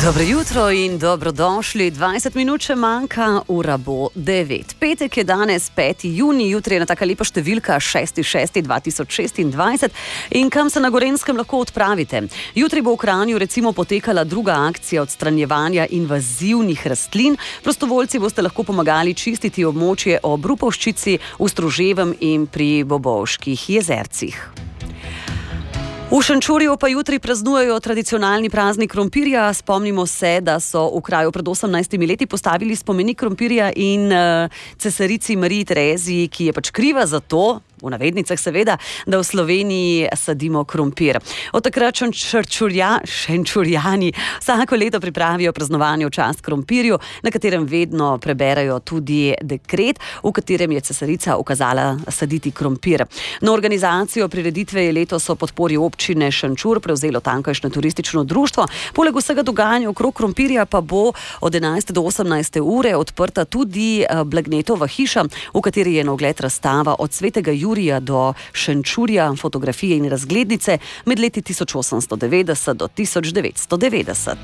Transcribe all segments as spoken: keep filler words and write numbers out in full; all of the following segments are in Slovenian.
Dobro jutro in dobrodošli. dvajset minut še manjka, ura bo devet. Petek je danes peti junij, jutri je ena taka lepa številka šesti šesti dva tisoč šestindvajset. In kam se na Gorenjskem lahko odpravite? Jutri bo v Kranju recimo potekala druga akcija odstranjevanja invazivnih rastlin. Prostovoljci boste lahko pomagali čistiti območje ob Rupovščici, v Struževem in pri Bobovških jezercih. V Šenčurju pa jutri praznujejo tradicionalni praznik krompirja. Spomnimo se, da so v kraju pred osemnajstimi leti postavili spomenik krompirja in uh, cesarici Mariji Tereziji, ki je pač kriva za to, v navednicah seveda, da v Sloveniji sadimo krompir. Od takrat šenčurja, šenčurjani vsako leto pripravijo praznovanje v čast krompirju, na katerem vedno preberajo tudi dekret, v katerem je cesarica ukazala saditi krompir. Na organizacijo prireditve je letos o podpori občine Šenčur prevzelo tamkajšnje turistično društvo. Poleg vsega dogajanja okrog krompirja pa bo od enajste do osemnajste ure odprta tudi Blagnetova hiša, v kateri je na ogled razstava od svetega Jurija do Šenčurja, fotografije in razglednice med leti tisoč osemsto devetdeset do tisoč devetsto devetdeset.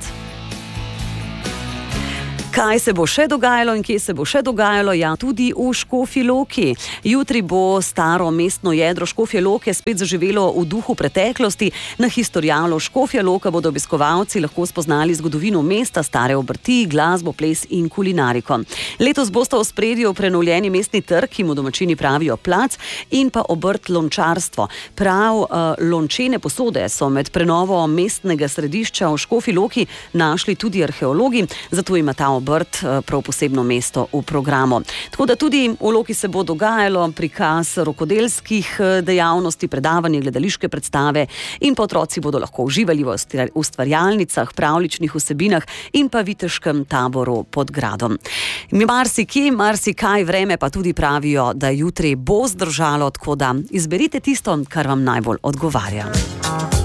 Kaj se bo še dogajalo in kje se bo še dogajalo? Ja, tudi v Škofji Loki. Jutri bo staro mestno jedro Škofje Loke spet zaživelo v duhu preteklosti. Na historialu Škofja Loka bodo obiskovalci lahko spoznali zgodovino mesta, stare obrti, glasbo, ples in kulinariko. Letos bosta v ospredju prenovljeni mestni trg, ki mu domačini pravijo plac, in pa obrt lončarstvo. Prav uh, lončene posode so med prenovo mestnega središča v Škofji Loki našli tudi arheologi, zato ima ta obrt prav posebno mesto v programu. Tako da tudi v Loki se bo dogajalo prikaz rokodelskih dejavnosti, predavanje, gledališke predstave in pa otroci bodo lahko uživali v ustvarjalnicah, pravljičnih vsebinah in pa viteškem taboru pod gradom. Marsikje, marsikaj, vreme pa tudi pravijo, da jutri bo zdržalo, tako da izberite tisto, kar vam najbolj odgovarja.